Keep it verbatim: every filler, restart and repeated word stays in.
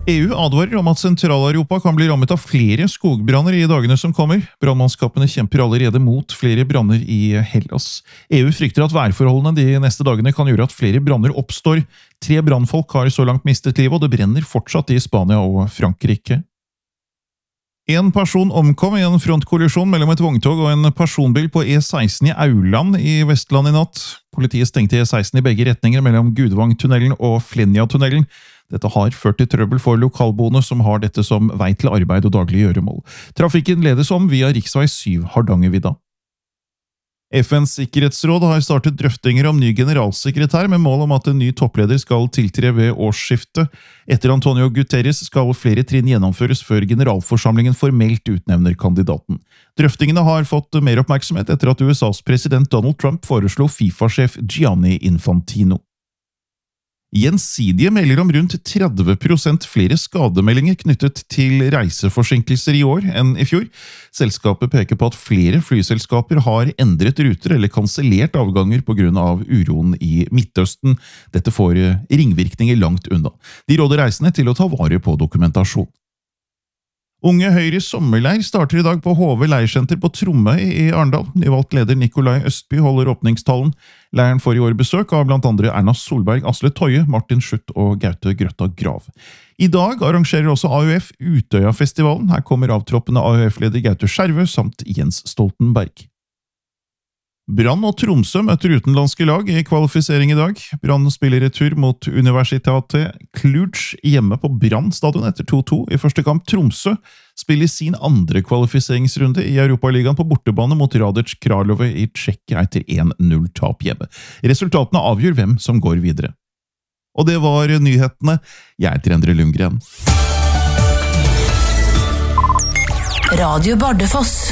E U advarer om at Sentral-Europa kan bli rammet av flere skogbranner i dagene som kommer. Brannmannskapene kjemper allerede mot flere branner i Hellas. E U frykter at værforholdene de neste dagene kan gjøre at flere branner oppstår. Tre brannfolk har så langt mistet livet, og det brenner fortsatt i Spania og Frankrike. En person omkom i en frontkollisjon mellom et vogntog og en personbil på E seksten i Auland i Vestland i natt. Politiet stengte E seksten i begge retninger mellom Gudvangtunnelen og Flenja-tunnelen. Dette har ført til trøbbel for lokalboende som har dette som vei til arbeid og daglig gjøremål. Trafikken ledes om via riksvei syv Hardangervidda. F N's sikkerhetsråd har startet drøftinger om ny generalsekretær med mål om at en ny toppleder skal tiltre ved årsskiftet. Etter Antonio Guterres skal flere trinn gjennomføres før generalforsamlingen formelt utnevner kandidaten. Drøftingene har fått mer oppmerksomhet etter at U S A's president Donald Trump foreslo FIFA-sjef Gianni Infantino. Gjensidige melder om rundt tretti prosent flere skademeldinger knyttet til reiseforsinkelser i år enn i fjor. Selskapet peker på at flere flyselskaper har endret ruter eller kansellert avganger på grunn av uroen i Midtøsten. Dette får ringvirkninger langt unna. De råder reisende til å ta vare på dokumentasjon. Unge Høyre sommerleir starter i dag på H V Leirsenter på Tromøy i Arendal. Nyvalgt leder Nikolai Østby holder åpningstalen. Leiren får i år besøk av blant andre Erna Solberg, Asle Toje, Martin Schutt og Gaute Grøtta Grav. I dag arrangerer også A U F Utøya-festivalen. Her kommer avtroppende A U F-leder Gaute Skjervø samt Jens Stoltenberg. Brann og Tromsø møter utenlandske lag i kvalifisering i dag. Brann spiller retur mot Universitetet Cluj hjemme på Brann stadion etter to to i første kamp. Tromsø spiller sin andre kvalifiseringsrunde i Europaligaen på bortebane mot Radec Kralove i Tsjekkia etter en null tap hjemme. Resultatene avgjør hvem som går videre. Og det var nyhetene. Jeg heter Endre Lundgren. Radio Bardufoss.